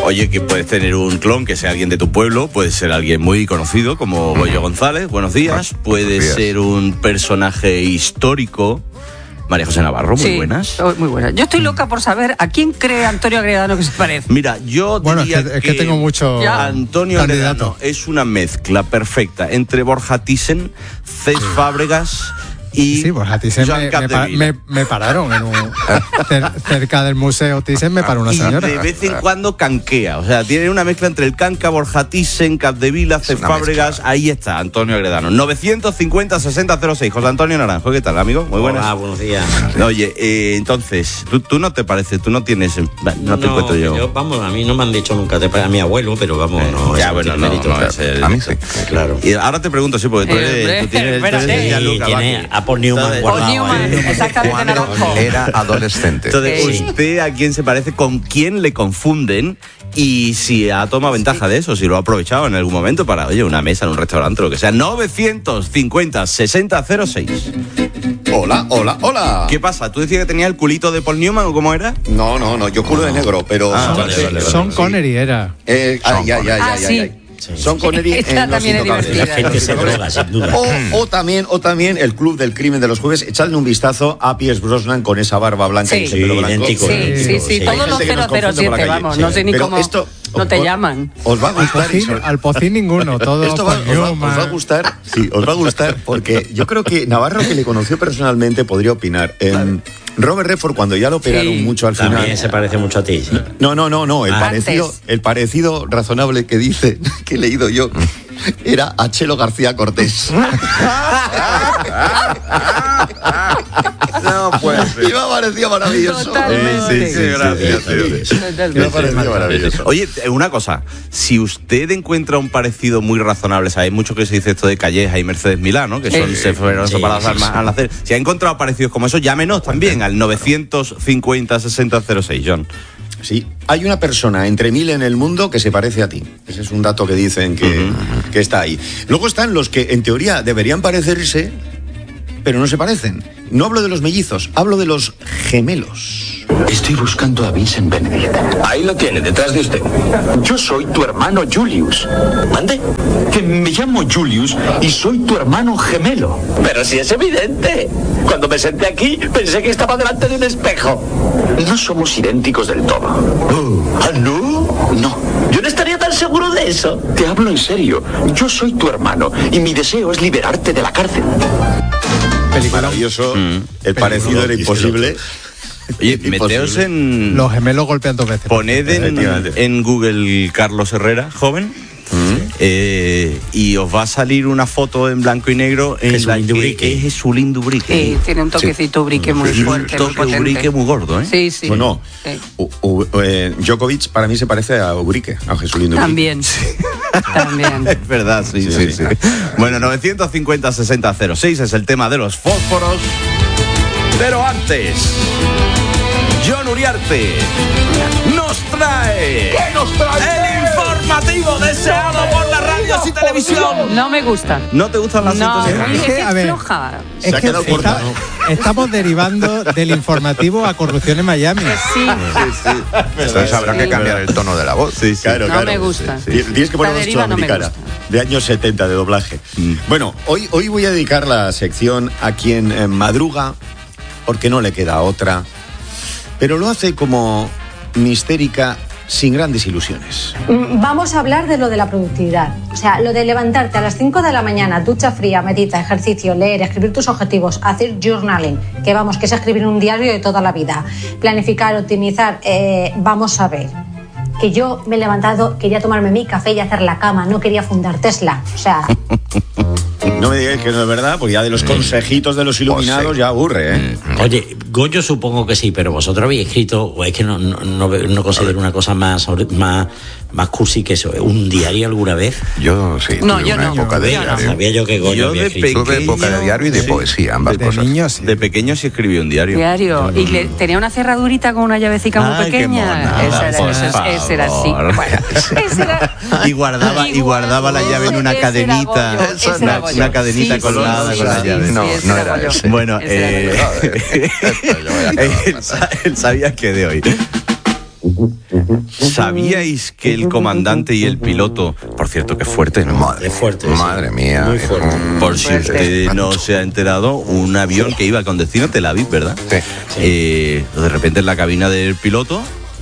Oye, que puedes tener un clon que sea alguien de tu pueblo, puede ser alguien muy conocido como Goyo González, buenos días, puede ser un personaje histórico. María José Navarro, muy buenas. Muy buenas. Yo estoy loca por saber a quién cree Antonio Agredano que se parece. Mira, yo diría es que tengo mucho Antonio Agredano es una mezcla perfecta entre Borja Thyssen, Cés Fábregas y Borja Thyssen me pararon en cerca del museo Thyssen, me paró una señora. Y de vez en cuando canquea, o sea, tiene una mezcla entre el canca, Borja Thyssen, Capdevila, Cés Fábregas, ahí está Antonio Agredano. 950-6006. José Antonio Naranjo, ¿qué tal, amigo? Muy buenas. Hola, buenos días. Oye, entonces, tú no te pareces, tú no tienes, no te encuentro yo. Vamos, a mí no me han dicho nunca, a mi abuelo, pero vamos, no. Ya, bueno, no es el... A mí sí. Claro. Y ahora te pregunto, sí, porque tú tienes tiene a Paul Newman guardado. Exactamente, Naranjo. Era adolescente. Entonces, ¿usted a quién se parece? ¿Con quién le confunden? Y si ha tomado ventaja de eso, si lo ha aprovechado en algún momento para, oye, una mesa en un restaurante, lo que sea. 950-6006. Hola. ¿Qué pasa? ¿Tú decías que tenía el culito de Paul Newman o cómo era? No, yo culo de negro, pero... Sean Connery era. Sí. Sean Connery en Los Intocables. La gente se droga, sin duda. O también el Club del Crimen de los Jueves. Echadle un vistazo a Pierce Brosnan con esa barba blanca y ese pelo blanco. Idéntico. Sí. Todos los 007, vamos. No sé ni cómo no te llaman. Os va a gustar. Al Pocín ninguno. Todo Esto os va a gustar. Sí, os va a gustar porque yo creo que Navarro, que le conoció personalmente, podría opinar. Robert Redford, cuando ya lo operaron mucho al final... También se parece mucho a ti, ¿sí? No. El parecido razonable que dice, que he leído yo, era a Chelo García Cortés. No puede ser. Y me ha parecido maravilloso. Totalmente. Sí, gracias. Me ha parecido maravilloso. Oye, una cosa, si usted encuentra un parecido muy razonable, ¿sabes? Mucho que se dice esto de Calleja y Mercedes Milá, ¿no? Que se fueron separadas al nacer. Si ha encontrado parecidos como eso, llámenos también al 950-6006, John. Sí, hay una persona entre 1000 en el mundo que se parece a ti. Ese es un dato que dicen que está ahí. Luego están los que en teoría deberían parecerse, pero no se parecen. No hablo de los mellizos, hablo de los gemelos. Estoy buscando a Vincent Benedict. Ahí lo tiene, detrás de usted. Yo soy tu hermano Julius. ¿Mande? Que me llamo Julius y soy tu hermano gemelo. Pero si es evidente. Cuando me senté aquí, pensé que estaba delante de un espejo. No somos idénticos del todo. ¿Ah, no? No. Yo no estaría tan seguro de eso. Te hablo en serio. Yo soy tu hermano y mi deseo es liberarte de la cárcel. Maravilloso. El parecido era imposible. Oye, meteos en... Los gemelos golpean dos veces. Poned en Google Carlos Herrera, joven, y os va a salir una foto en blanco y negro en la que es Jesulín Dubrique. Tiene un toquecito Ubrique muy fuerte, muy potente. Ubrique muy gordo, ¿eh? Sí. Bueno, Djokovic para mí se parece a Ubrique, a Jesulín Dubrique. También. También. Es verdad, sí. Bueno, 950-6006 es el tema de los fósforos. Pero antes, John Uriarte nos trae... ¿Qué nos trae? El informativo deseado por las radios y televisión. No me gusta. ¿No te gustan las No, sintonías? es que a ver, floja. Es que estamos derivando del informativo a corrupción en Miami. Sí. Entonces habrá que cambiar el tono de la voz. Sí. Claro. No me gusta. Tienes que poner deriva no me americana, gusta. de años 70, de doblaje. Bueno, hoy voy a dedicar la sección a quien madruga, porque no le queda otra, pero lo hace como mistérica, sin grandes ilusiones. Vamos a hablar de lo de la productividad. O sea, lo de levantarte a las 5 de la mañana, ducha fría, medita, ejercicio, leer, escribir tus objetivos, hacer journaling, que es escribir un diario de toda la vida, planificar, optimizar, vamos a ver. Que yo me he levantado, quería tomarme mi café y hacer la cama, no quería fundar Tesla. O sea... No me digáis que no es verdad, porque ya de los consejitos de los iluminados ya aburre, ¿eh? Oye, Goyo supongo que sí, pero vosotros habéis escrito, o es que no considero una cosa más cursi que eso, un diario alguna vez. Yo sí. No, tuve yo una no. época de diario. Sabía yo que Goyo había escrito. Tuve época de diario y de poesía, ambas De cosas. niños, sí. De pequeño sí escribí un diario. Y tenía una cerradurita con una llavecica muy Ay, qué pequeña. mona, Ese era así. Bueno, ese era... Y guardaba la llave en una cadenita. Una cadenita colgada con la llave. No era ese. Bueno, Esto yo voy a acabar fatal. el sabías que de hoy. ¿Sabíais que el comandante y el piloto, por cierto, que fuerte, ¿no? Madre mía. Muy fuerte. Por si usted no se ha enterado, un avión que iba con destino a Tel Aviv, ¿verdad? Sí. De repente en la cabina del piloto,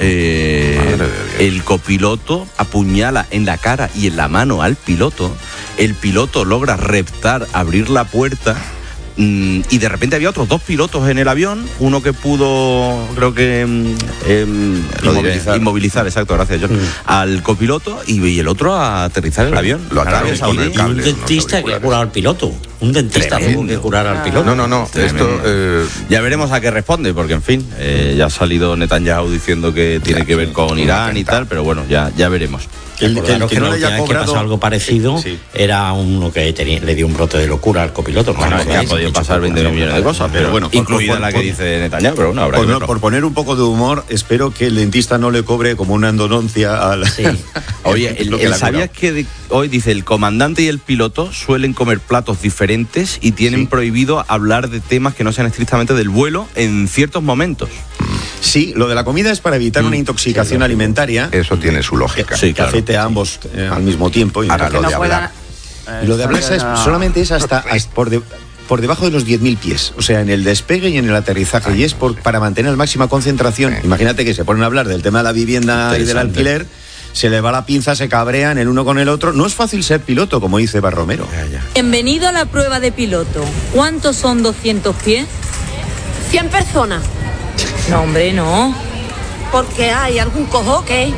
el copiloto apuñala en la cara y en la mano al piloto. El piloto logra reptar, abrir la puerta. Y de repente había otros 2 pilotos en el avión, uno que pudo, creo que inmovilizar, exacto, gracias John, al copiloto y el otro a aterrizar el avión. Lo ataron con el cable. Un dentista que ha curado al piloto. Un dentista tuvo que curar al piloto. No. Esto, ya veremos a qué responde, porque en fin, ya ha salido Netanyahu diciendo que tiene que ver con Irán y tal, pero bueno, ya veremos. Que pasó algo parecido era uno que le dio un brote de locura al copiloto. Bueno, ya ha podido pasar 20 millones de cosas, pero bueno, incluida la que dice Netanyahu, pero bueno, habrá que verlo. Por poner un poco de humor, espero que el dentista no le cobre como una endodoncia al... Sí. Oye, ¿sabías que hoy dice el comandante y el piloto suelen comer platos diferentes y tienen prohibido hablar de temas que no sean estrictamente del vuelo en ciertos momentos? Sí, lo de la comida es para evitar una intoxicación alimentaria. Eso tiene su lógica. Sí, claro. Que afecte a ambos al mismo tiempo. Y ahora lo de hablar. Y lo de hablar solamente es hasta por debajo de los 10.000 pies, o sea, en el despegue y en el aterrizaje. Y es para mantener la máxima concentración. Imagínate que se ponen a hablar del tema de la vivienda y del alquiler, se le va la pinza, se cabrean el uno con el otro. No es fácil ser piloto, como dice Barromero. Bienvenido a la prueba de piloto. ¿Cuántos son 200 pies? 100 personas. No, hombre, no. Porque hay algún cojo que...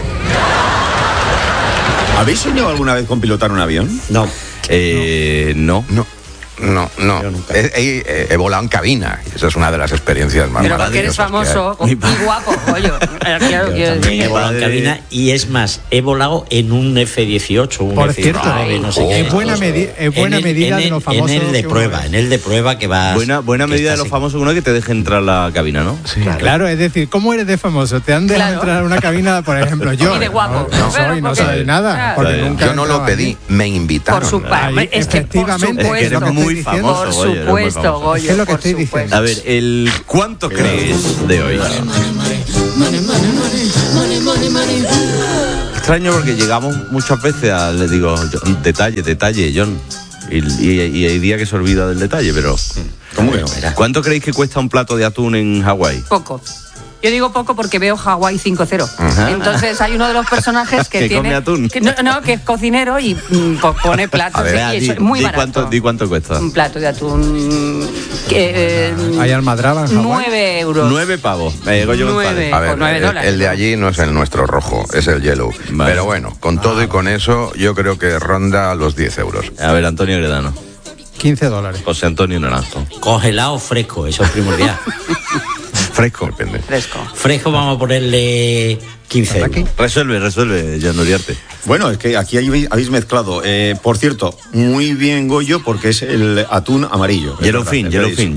¿Habéis soñado alguna vez con pilotar un avión? No. No. He volado en cabina. Esa es una de las experiencias más maravillosas. Pero porque eres famoso y guapo, pollo. También he volado en cabina y es más, he volado en un F-18, un Por F-19, cierto, no sé qué. es buena medida de los famosos. En el de prueba que vas. Buena medida de los famosos uno que te deje entrar a la cabina, ¿no? Sí, claro, es decir, ¿cómo eres de famoso? Te han dejado entrar a una cabina, por ejemplo, yo. Y de guapo. No soy nada. Yo no lo pedí, me invitaron. Por supuesto. Es que eres muy famoso, por supuesto, Goyo. ¿Qué es lo que estoy diciendo? A ver, ¿cuánto crees de hoy? Extraño porque llegamos muchas veces a, le digo, detalle, John. Y hay días que se olvida del detalle, pero... ¿Cómo que no? ¿Cuánto creéis que cuesta un plato de atún en Hawái? Poco. Yo digo poco porque veo Hawái 5-0. Entonces hay uno de los personajes que tiene... come atún. Que es cocinero y pone platos. Y es muy barato. ¿Cuánto cuesta? Un plato de atún... ¿Hay almadraba en Hawái? 9 euros. 9 pavos. 9, a ver, $9. El de allí no es el nuestro rojo, es el yellow. Vale. Pero bueno, con todo y con eso, yo creo que ronda los 10 euros. A ver, Antonio Gredano. $15. José Antonio Naranjo. Congelado fresco, eso es primordial. Fresco. Depende. Fresco vamos a ponerle 15 euros. Resuelve, Jan Uriarte. Bueno, es que aquí habéis mezclado. Por cierto, muy bien, Goyo, porque es el atún amarillo. Yellowfin.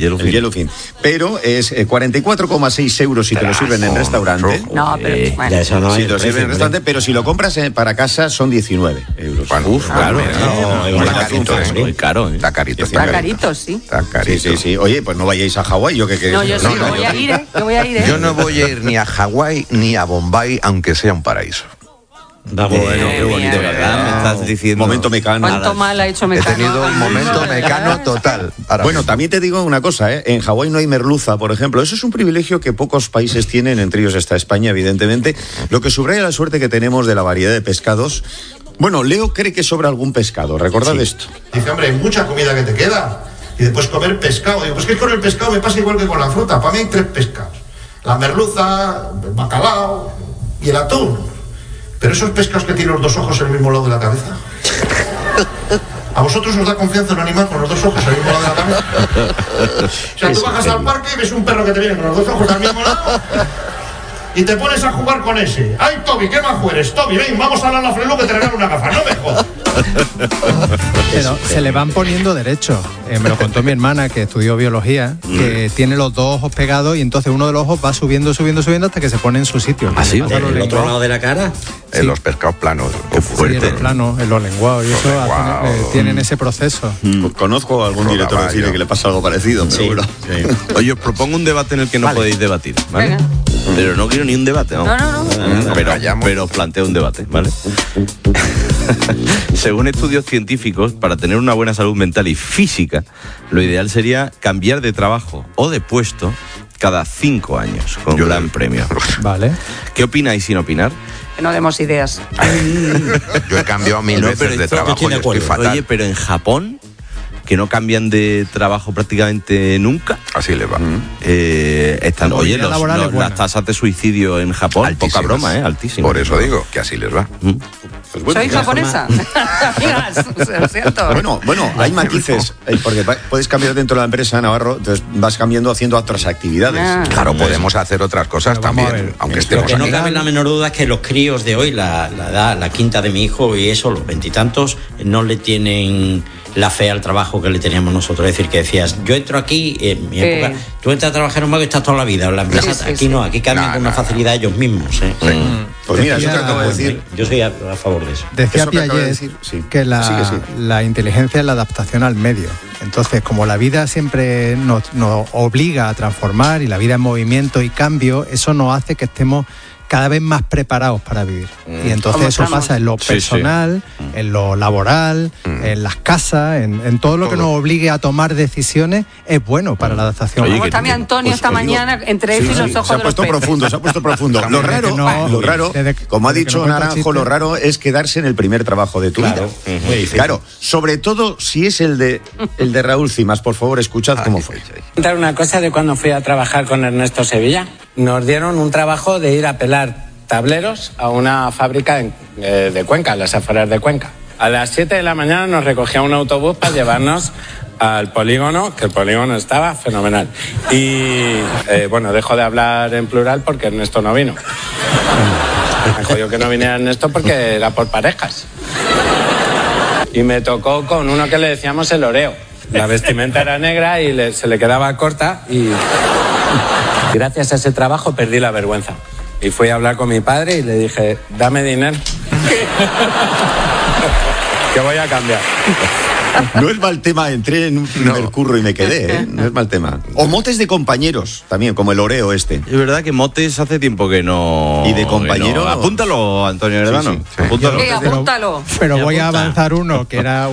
Pero es 44,6 euros si te lo sirven en restaurante. No, pero bueno. Eso no si te lo sirven en restaurante, pero si lo compras para casa son 19 euros. Uf, claro. Muy caro. Está carito. Está carito, sí. Está carito. Sí. Oye, pues no vayáis a Hawái. Yo voy a ir, Yo no voy a ir ni a Hawái ni a Bombay, aunque sea un paraíso. Bueno, qué bonito, ¿verdad? Me estás diciendo. Momento Mecano. ¿Cuánto mal ha hecho Mecano? He tenido un momento Mecano total. Bueno, también te digo una cosa, en Hawái no hay merluza, por ejemplo. Eso es un privilegio que pocos países tienen, entre ellos está España, evidentemente. Lo que subraya la suerte que tenemos de la variedad de pescados. Bueno, Leo cree que sobra algún pescado, recordad esto. Dice, hombre, hay mucha comida que te queda. Y después comer pescado. Digo, pues que con el pescado me pasa igual que con la fruta. Para mí hay 3 pescados. La merluza, el bacalao y el atún. Pero esos pescados que tienen los 2 ojos en el mismo lado de la cabeza. ¿A vosotros os da confianza un animal con los 2 ojos en el mismo lado de la cabeza? O sea, tú bajas al parque y ves un perro que te viene con los 2 ojos al mismo lado y te pones a jugar con ese. ¡Ay, Toby, qué majo eres! Toby, ven, vamos a hablar a la Flelu que te regalo una gafa. ¡No me jodas! Pero se le van poniendo derechos. Me lo contó mi hermana, que estudió biología, que tiene los 2 ojos pegados y entonces uno de los ojos va subiendo hasta que se pone en su sitio. ¿Ah, sí? ¿El otro lado de la cara? En los pescados planos. Qué fuerte. Sí, en los lenguados. Y eso tienen ese proceso. Conozco a algún director de cine que le pasa algo parecido, pero bueno. Oye, os propongo un debate en el que no podéis debatir, ¿vale? Venga. Pero no quiero ni un debate, ¿no? No. Pero planteo un debate, ¿vale? Según estudios científicos, para tener una buena salud mental y física, lo ideal sería cambiar de trabajo o de puesto cada 5 años, con gran premio. Vale. ¿Qué opináis sin opinar? Que no demos ideas. Yo he cambiado 1000 veces de trabajo y estoy fatal. Oye, pero en Japón, que no cambian de trabajo prácticamente nunca. Así les va. Están, oye, las tasas de suicidio en Japón, altísimas. Poca broma, altísimas. Por eso digo que así les va. Pues bueno, soy japonesa. Amigas, lo siento. Bueno, hay matices, porque puedes cambiar dentro de la empresa, Navarro, entonces vas cambiando haciendo otras actividades. Claro, podemos hacer otras cosas también, aunque estemos Lo que no aquí. cabe la menor duda es que los críos de hoy, la quinta de mi hijo y eso, los 20 y tantos, no le tienen la fe al trabajo que le teníamos nosotros. Es decir, que decías, yo entro aquí, en mi época, tú entras a trabajar en un banco y estás toda la vida en la empresa. Aquí no, aquí cambian con una facilidad ellos mismos. Pues mira, eso que acabo de decir. Yo soy a favor de eso. Decía Eso que acabo de Piaget decir, que sí. la inteligencia es la adaptación al medio. Entonces, como la vida siempre nos obliga a transformar y la vida en movimiento y cambio, eso nos hace que estemos cada vez más preparados para vivir. Y entonces eso pasa en lo personal, en lo laboral, en las casas, en todo lo que nos obligue a tomar decisiones, es bueno para la adaptación. Como está mi Antonio esta mañana, entre eso y los ojos de los peces. Se ha puesto profundo. Lo raro, como ha dicho Naranjo, lo raro es quedarse en el primer trabajo de tu vida. Claro, sobre todo si es el de Raúl Cimas. Por favor, escuchad cómo fue. Contar una cosa de cuando fui a trabajar con Ernesto Sevilla. Nos dieron un trabajo de ir a pelar tableros a una fábrica de Cuenca, las afueras de Cuenca. A las 7 de la mañana nos recogía un autobús para llevarnos al polígono, que el polígono estaba fenomenal. Y dejo de hablar en plural porque Ernesto no vino. Me jodió que no viniera Ernesto porque era por parejas. Y me tocó con uno que le decíamos el oreo. La vestimenta era negra y se le quedaba corta y gracias a ese trabajo perdí la vergüenza. Y fui a hablar con mi padre y le dije, dame dinero. Que voy a cambiar. No es mal tema, entré en un primer curro y me quedé, ¿eh? No es mal tema. O motes de compañeros, también, como el oreo este. Es verdad que motes hace tiempo que no... ¿Y de compañero? Apúntalo, Antonio Heredano. Sí. Apúntalo. Apúntalo. Pero voy a avanzar uno, que era